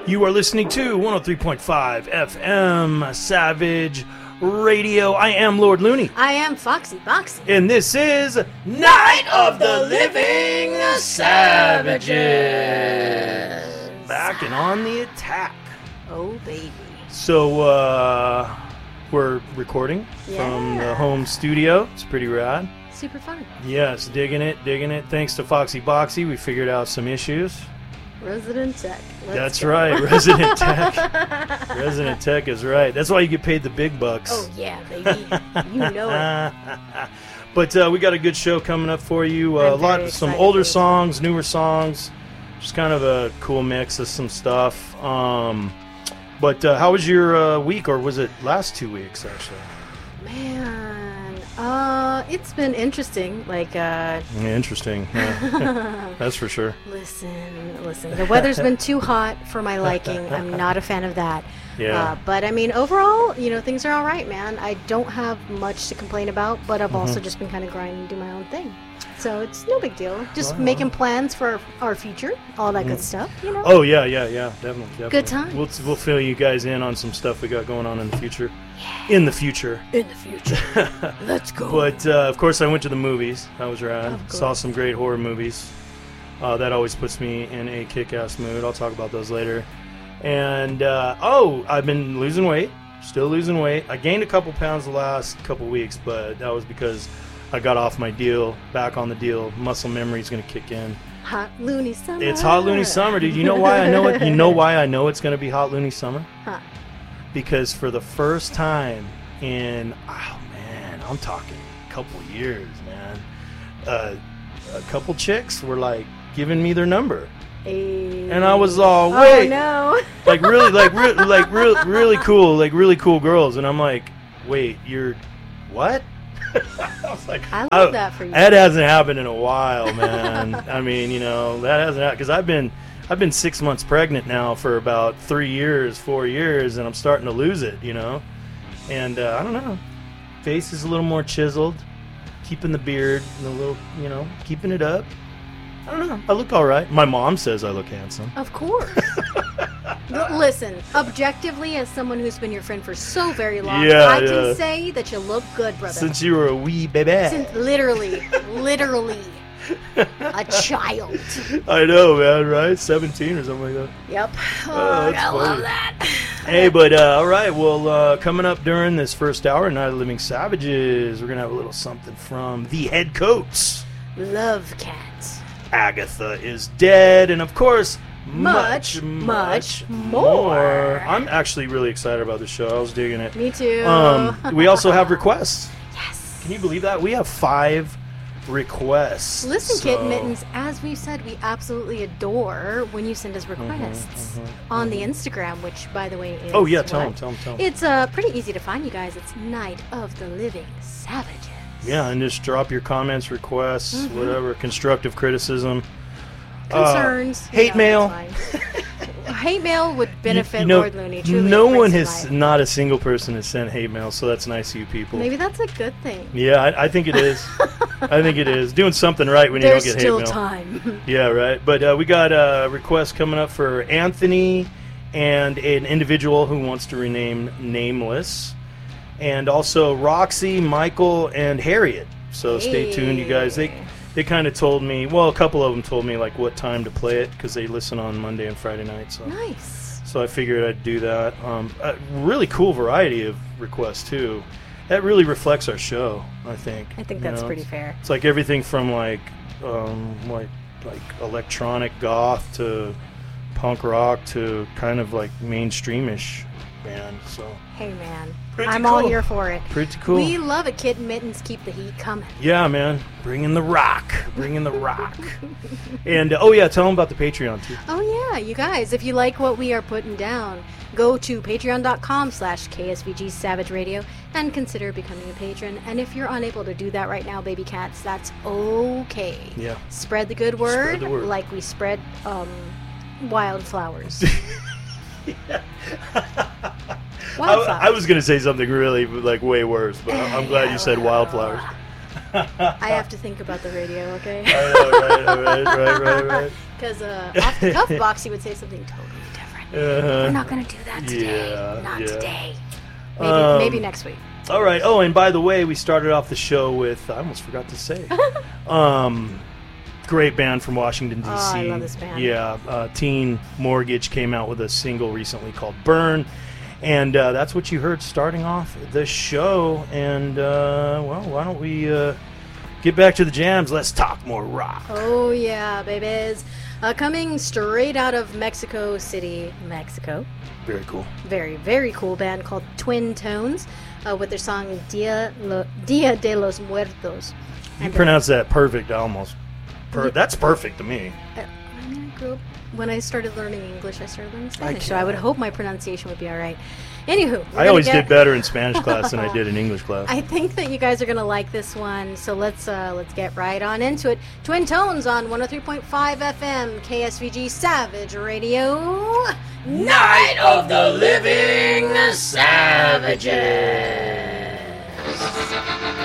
You are listening to 103.5 FM Savage Radio. I am Lord Looney. I am Foxy Boxy. And this is Night of the Living Savages. Back and on the attack. Oh, baby. So, we're recording from the home studio. It's pretty rad. Super fun. Yes, digging it. Thanks to Foxy Boxy, we figured out some issues. Resident Tech. That's right, Resident Tech. Resident Tech is right. That's why you get paid the big bucks. Oh, yeah, baby. You know it. But we got a good show coming up for you. Some older songs, newer songs. Just kind of a cool mix of some stuff. But how was your week, or was it last 2 weeks, actually? Man, it's been interesting. Interesting. Yeah. That's for sure. Listen. The weather's been too hot for my liking. I'm not a fan of that. Yeah. But I mean, overall, things are all right, man. I don't have much to complain about, but I've also just been kind of grinding and do my own thing. So it's no big deal. Just making plans for our future, all that good stuff, Oh, yeah, definitely. Good times. We'll fill you guys in on some stuff we got going on in the future. In the future. Let's go. But, of course, I went to the movies. That was rad. Saw some great horror movies. That always puts me in a kick-ass mood. I'll talk about those later. And, I've been losing weight. Still losing weight. I gained a couple pounds the last couple weeks, but that was because I got off my deal, back on the deal. Muscle memory is going to kick in. Hot Looney Summer. It's Hot Looney Summer, dude. You know why I know it? You know why I know it's going to be Hot Looney Summer? Huh. Because for the first time in, I'm talking a couple years, man. A couple chicks were like giving me their number. Hey. And I was all, wait. Oh, no. really cool, really cool girls. And I'm like, wait, you're what? I was like, I love that for you. That hasn't happened in a while, man. I mean, that hasn't happened because I've been 6 months pregnant now for about 4 years, and I'm starting to lose it, And I don't know, face is a little more chiseled, keeping the beard, and a little, keeping it up. I don't know. I look all right. My mom says I look handsome. Of course. Listen, objectively, as someone who's been your friend for so very long, I can say that you look good, brother. Since you were a wee baby. Since literally, a child. I know, man, right? 17 or something like that. Yep. I love that. Hey, but all right, well, coming up during this first hour, Night of the Living Savages, we're going to have a little something from the Head Coats. Love cats. Agatha is dead, and of course, much more. I'm actually really excited about the show. I was digging it. Me too. We also have requests. Yes. Can you believe that? We have 5 requests. Listen, Kid Mittens, as we've said, we absolutely adore when you send us requests on the Instagram, which, by the way, is tell them. It's pretty easy to find, you guys. It's Night of the Living Savages. Yeah, and just drop your comments, requests, whatever, constructive criticism. Concerns. Hate mail. Hate mail would benefit Lord Looney. Truly, not a single person has sent hate mail, so that's nice of you people. Maybe that's a good thing. Yeah, I think it is. I think it is. Doing something right when you don't get hate mail. There's still time. Yeah, right. But we got a request coming up for Anthony and an individual who wants to rename Nameless. And also Roxy, Michael, and Harriet. So stay tuned, you guys. They kind of told me, well, a couple of them told me like what time to play it because they listen on Monday and Friday night. So nice. So I figured I'd do that. A really cool variety of requests too. That really reflects our show, I think. I think that's pretty fair. It's like everything from like electronic goth to punk rock to kind of like mainstreamish band. So hey, man. Pretty all cool. here for it. Pretty cool. We love it, Kid Mittens. Keep the heat coming. Yeah, man. Bring in the rock. And, tell them about the Patreon, too. Oh, yeah, you guys. If you like what we are putting down, go to patreon.com/KSVG Savage Radio and consider becoming a patron. And if you're unable to do that right now, baby cats, that's okay. Yeah. Spread the good word, like we spread wildflowers. Yeah. I was going to say something really way worse, but I'm glad you said wildflowers. I have to think about the radio, okay? I know, right. Because off the cuff, Boxy would say something totally different. We're not going to do that today. Yeah, Not yeah. today. Maybe next week. All right. Oh, and by the way, we started off the show with, I almost forgot to say, great band from Washington, D.C. Oh, I love this band. Yeah. Teen Mortgage came out with a single recently called Burn. And that's what you heard starting off the show. And, well, why don't we get back to the jams? Let's talk more rock. Oh, yeah, babies. Coming straight out of Mexico City, Mexico. Very cool. Very, very cool band called Twin Tones with their song Dia de los Muertos. You And, pronounce that perfect almost. That's perfect to me. I mean, I grew up, when I started learning English, I started learning Spanish, so I would hope my pronunciation would be all right. Anywho, I always did better in Spanish class than I did in English class. I think that you guys are going to like this one, so let's get right on into it. Twin Tones on 103.5 FM, KSVG Savage Radio. Night of the Living Savages.